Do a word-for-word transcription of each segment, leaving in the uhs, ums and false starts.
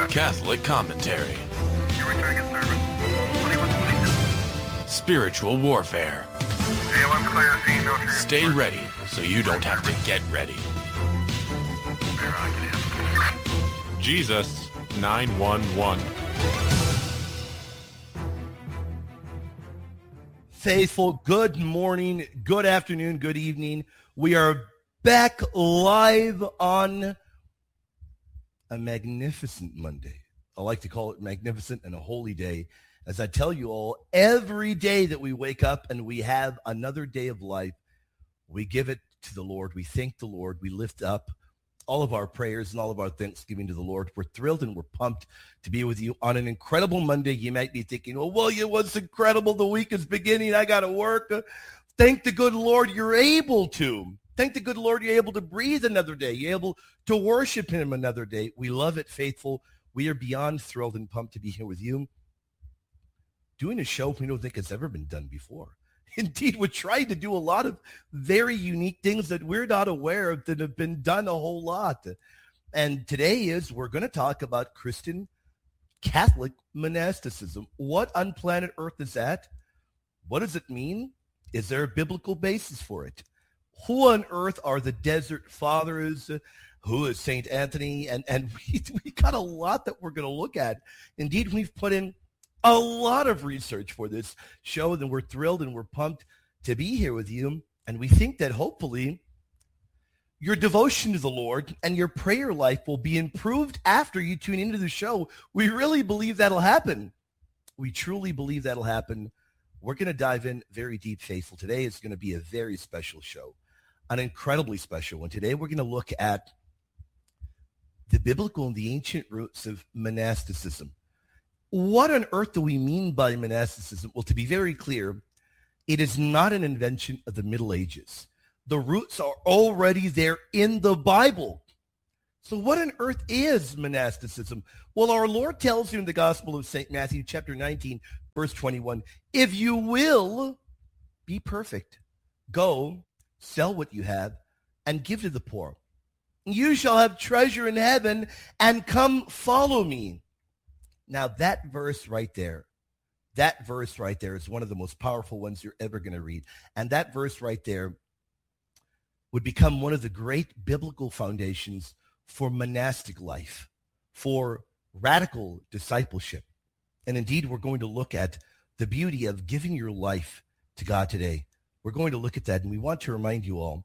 Catholic commentary. Spiritual warfare. Stay ready so you don't have to get ready. Jesus nine one one. Faithful, good morning, good afternoon, good evening. We are back live on a magnificent Monday. I like to call it magnificent and a holy day. As I tell you all, every day that we wake up and we have another day of life, we give it to the Lord. We thank the Lord. We lift up all of our prayers and all of our thanksgiving to the Lord. We're thrilled and we're pumped to be with you on an incredible Monday. You might be thinking, oh, well, it was incredible. The week is beginning. I got to work. Thank the good Lord you're able to. Thank the good Lord you're able to breathe another day. You're able to worship him another day. We love it, faithful. We are beyond thrilled and pumped to be here with you, doing a show we don't think has ever been done before. Indeed, we're trying to do a lot of very unique things that we're not aware of that have been done a whole lot. And today is, we're going to talk about Christian Catholic monasticism. What on planet Earth is that? What does it mean? Is there a biblical basis for it? Who on earth are the Desert Fathers? Who is Saint Anthony? And, and we, we got a lot that we're going to look at. Indeed, we've put in a lot of research for this show, and we're thrilled and we're pumped to be here with you. And we think that hopefully your devotion to the Lord and your prayer life will be improved after you tune into the show. We really believe that'll happen. We truly believe that'll happen. We're going to dive in very deep, faithful. Today is going to be a very special show, an incredibly special one. Today we're going to look at the biblical and the ancient roots of monasticism. What on earth do we mean by monasticism? Well, to be very clear, it is not an invention of the Middle Ages. The roots are already there in the Bible. So what on earth is monasticism? Well, our Lord tells you in the Gospel of Saint Matthew, chapter nineteen, verse twenty-one, if you will be perfect, go, sell what you have, and give to the poor. You shall have treasure in heaven, and come follow me. Now, that verse right there, that verse right there is one of the most powerful ones you're ever going to read. And that verse right there would become one of the great biblical foundations for monastic life, for radical discipleship. And indeed, we're going to look at the beauty of giving your life to God today. We're going to look at that, and we want to remind you all,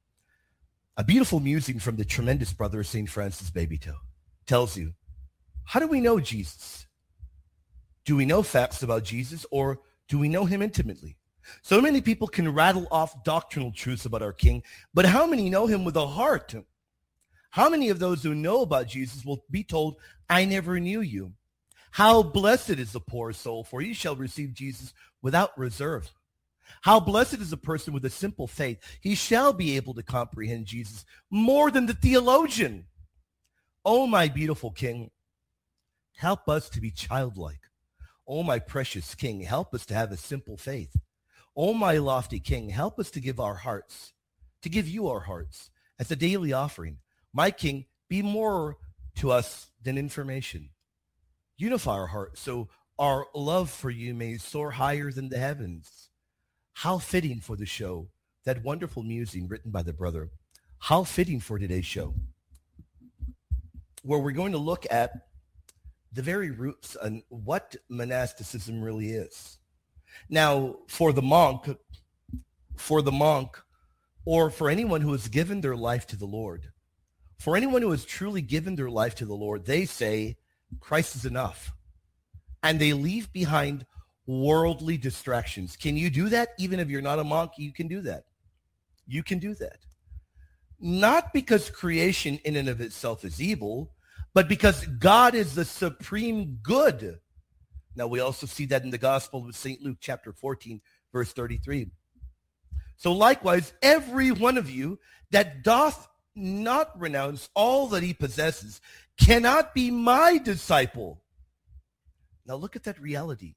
a beautiful musing from the tremendous brother of Saint Francis Babytoe tells you, how do we know Jesus? Do we know facts about Jesus, or do we know him intimately? So many people can rattle off doctrinal truths about our King, but how many know him with a heart? How many of those who know about Jesus will be told, I never knew you? How blessed is the poor soul, for he shall receive Jesus without reserve. How blessed is a person with a simple faith. He shall be able to comprehend Jesus more than the theologian. Oh, my beautiful King, help us to be childlike. Oh, my precious King, help us to have a simple faith. Oh, my lofty King, help us to give our hearts, to give you our hearts as a daily offering. My King, be more to us than information. Unify our hearts so our love for you may soar higher than the heavens. How fitting for the show, that wonderful musing written by the brother. How fitting for today's show, where we're going to look at the very roots on what monasticism really is. Now, for the monk, for the monk, or for anyone who has given their life to the Lord, for anyone who has truly given their life to the Lord, they say, Christ is enough. And they leave behind worldly distractions. Can you do that? Even if you're not a monk, you can do that. You can do that. Not because creation in and of itself is evil, but because God is the supreme good. Now, we also see that in the Gospel of Saint Luke, chapter fourteen, verse thirty-three. So likewise, every one of you that doth not renounce all that he possesses cannot be my disciple. Now, look at that reality.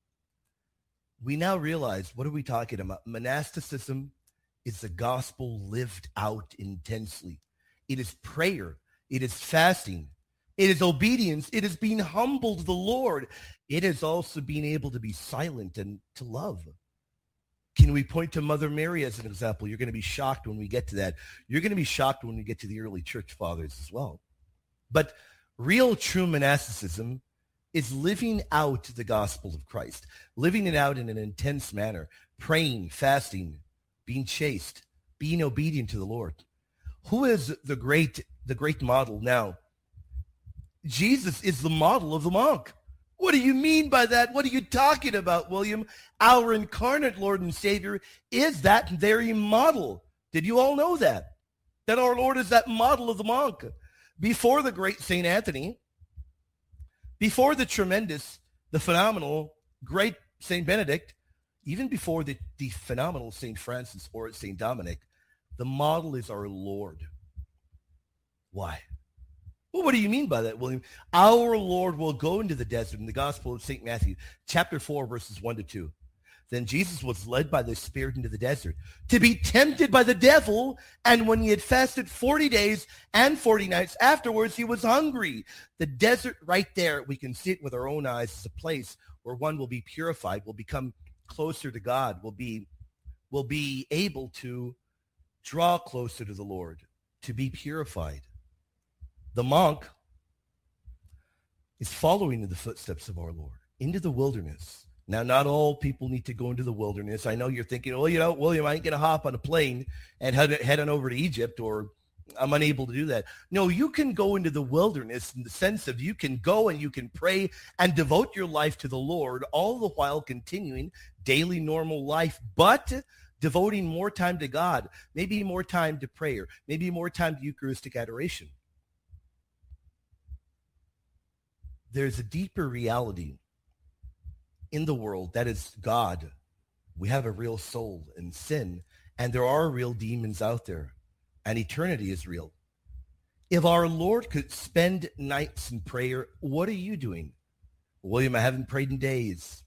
We now realize, what are we talking about? Monasticism is the gospel lived out intensely. It is prayer. It is fasting. It is obedience. It is being humble to the Lord. It is also being able to be silent and to love. Can we point to Mother Mary as an example? You're going to be shocked when we get to that. You're going to be shocked when we get to the early church fathers as well. But real true monasticism is living out the gospel of Christ, living it out in an intense manner, praying, fasting, being chaste, being obedient to the Lord. Who is the great, the great model now? Jesus is the model of the monk. What do you mean by that? What are you talking about, William? Our incarnate Lord and Savior is that very model. Did you all know that? That our Lord is that model of the monk. Before the great Saint Anthony, before the tremendous, the phenomenal, great Saint Benedict, even before the, the phenomenal Saint Francis or Saint Dominic, the model is our Lord. Why? Well, what do you mean by that, William? Our Lord will go into the desert in the Gospel of Saint Matthew, chapter four, verses one to two. Then Jesus was led by the Spirit into the desert to be tempted by the devil. And when he had fasted forty days and forty nights afterwards, he was hungry. The desert right there, we can see it with our own eyes, is a place where one will be purified, will become closer to God, will be, will be able to draw closer to the Lord, to be purified. The monk is following in the footsteps of our Lord into the wilderness. Now, not all people need to go into the wilderness. I know you're thinking, well, you know, William, I ain't going to hop on a plane and head, head on over to Egypt, or I'm unable to do that. No, you can go into the wilderness in the sense of you can go and you can pray and devote your life to the Lord, all the while continuing daily normal life, but devoting more time to God, maybe more time to prayer, maybe more time to Eucharistic adoration. There's a deeper reality in the world that is God. We have a real soul and sin, and there are real demons out there, and eternity is real. If our Lord could spend nights in prayer, what are you doing? William, I haven't prayed in days.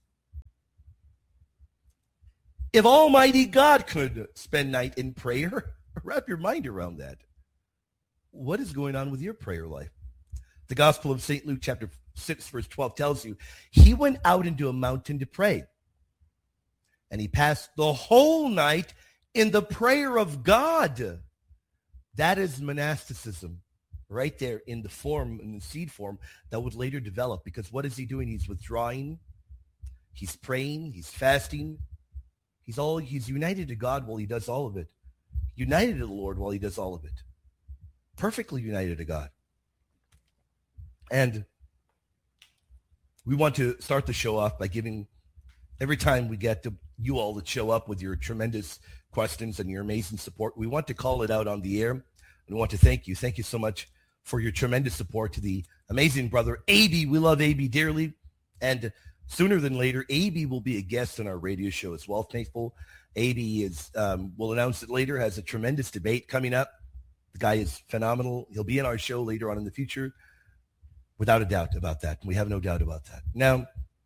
If Almighty God could spend night in prayer, wrap your mind around that. What is going on with your prayer life? The Gospel of Saint Luke, chapter six, verse twelve, tells you, he went out into a mountain to pray, and he passed the whole night in the prayer of God. That is monasticism right there in the form, in the seed form that would later develop, because what is he doing? He's withdrawing, he's praying, he's fasting. He's all, he's united to God while he does all of it. United to the Lord while he does all of it. Perfectly united to God. And we want to start the show off by giving, every time we get to you all that show up with your tremendous questions and your amazing support, we want to call it out on the air. And we want to thank you. Thank you so much for your tremendous support to the amazing brother, A B. We love A B dearly. And sooner than later, A B will be a guest on our radio show as well. Thankful. A B is, um, we'll announce it later, has a tremendous debate coming up. The guy is phenomenal. He'll be in our show later on in the future. Without a doubt about that. We have no doubt about that. Now,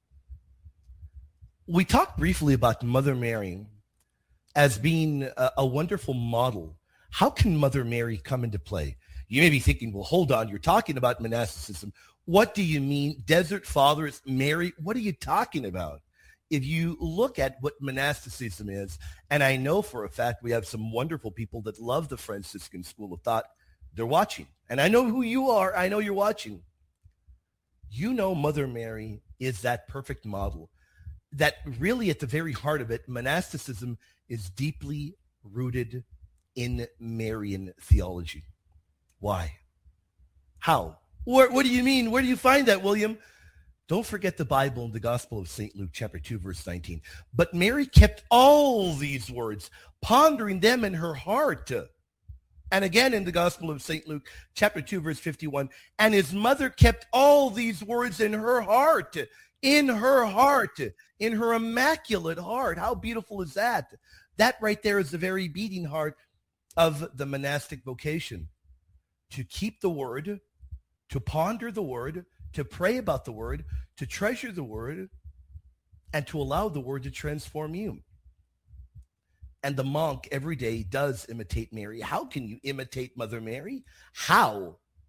we talked briefly about Mother Mary as being a, a wonderful model. How can Mother Mary come into play? You may be thinking, well, hold on. You're talking about monasticism. What do you mean? Desert Fathers, Mary? What are you talking about? If you look at what monasticism is, and I know for a fact we have some wonderful people that love the Franciscan school of thought, they're watching. And I know who you are. I know you're watching. You know Mother Mary is that perfect model, that really at the very heart of it, monasticism is deeply rooted in Marian theology. Why? How? What, what do you mean? Where do you find that, William? Don't forget the Bible in the Gospel of Saint Luke, chapter two, verse nineteen. But Mary kept all these words, pondering them in her heart. And again in the Gospel of Saint Luke, chapter two, verse fifty-one, and his mother kept all these words in her heart, in her heart, in her immaculate heart. How beautiful is that? That right there is the very beating heart of the monastic vocation. To keep the word, to ponder the word, to pray about the word, to treasure the word, and to allow the word to transform you. And the monk every day does imitate Mary. How can you imitate Mother Mary? How?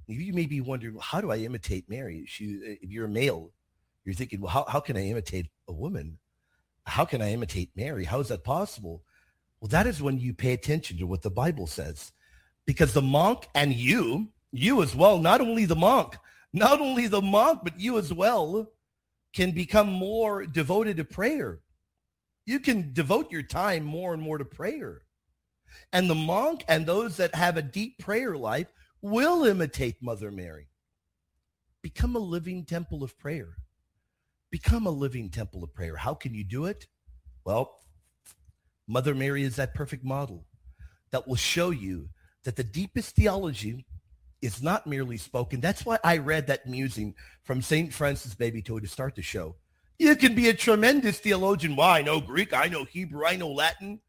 You may be wondering, well, how do I imitate Mary? She, if you're a male, you're thinking, well, how, how can I imitate a woman? How can I imitate Mary? How is that possible? Well, that is when you pay attention to what the Bible says. Because the monk and you, you as well, not only the monk, not only the monk, but you as well can become more devoted to prayer. You can devote your time more and more to prayer. And the monk and those that have a deep prayer life will imitate Mother Mary. Become a living temple of prayer. Become a living temple of prayer. How can you do it? Well, Mother Mary is that perfect model that will show you that the deepest theology is not merely spoken. That's why I read that musing from Saint Francis Babytoe to start the show. You can be a tremendous theologian. Well, I know Greek, I know Hebrew, I know Latin.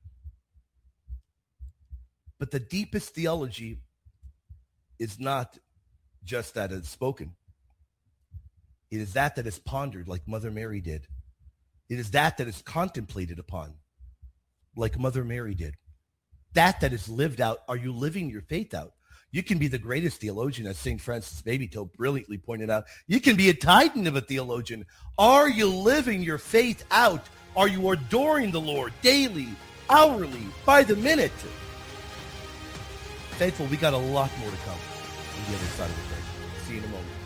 But the deepest theology is not just that it's spoken. It is that that is pondered like Mother Mary did. It is that that is contemplated upon like Mother Mary did. That that is lived out. Are you living your faith out? You can be the greatest theologian, as Saint Francis Babytoe brilliantly pointed out. You can be a titan of a theologian. Are you living your faith out? Are you adoring the Lord daily, hourly, by the minute? Faithful, we got a lot more to come on the other side of the break. See you in a moment.